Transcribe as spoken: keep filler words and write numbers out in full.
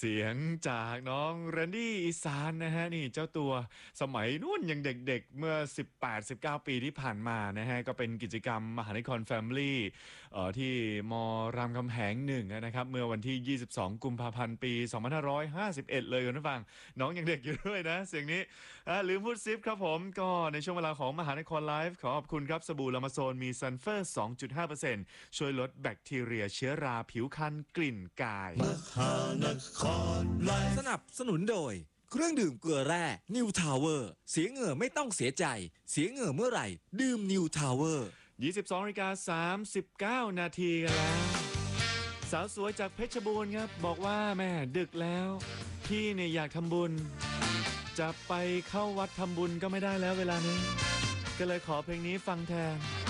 เสียงจากน้องแรนดี้อีสานนะฮะนี่เจ้าตัวสมัยนู่นยังเด็กๆเมื่อ สิบแปดสิบเก้า ปีที่ผ่านมานะฮะก็เป็นกิจกรรมมหานครแฟมิลี่เอ่อที่มรามคำแหงหนึ่งนะครับเมื่อวันที่ ยี่สิบสอง กุมภาพันธ์ปี สองพันห้าร้อยห้าสิบเอ็ด เลยคุณผู้ฟังน้องยังเด็กอยู่ด้วยนะเสียงนี้อ่ะลืมพูดซิปครับผมก็ในช่วงเวลาของมหานครไลฟ์ขอขอบคุณครับสบู่ลามาโซนมีซัลเฟอร์ สองจุดห้าเปอร์เซ็นต์ ช่วยลดแบคทีเรียเชื้อราผิวคันกลิ่นกายสนับสนุนโดยเครื่องดื่มเกลือแร่นิวทาวเวอร์เสียเหงื่อไม่ต้องเสียใจเสียเหงื่อเมื่อไหร่ดื่มนิวทาวเวอร์ยี่สิบสองนาฬิกาสามสิบเก้า นาทีกันแล้ว สาวสวยจากเพชรบูรณ์ครับบอกว่าแม่ดึกแล้วพี่เนี่ยอยากทำบุญจะไปเข้าวัดทำบุญก็ไม่ได้แล้วเวลานี้ก็เลยขอเพลงนี้ฟังแทน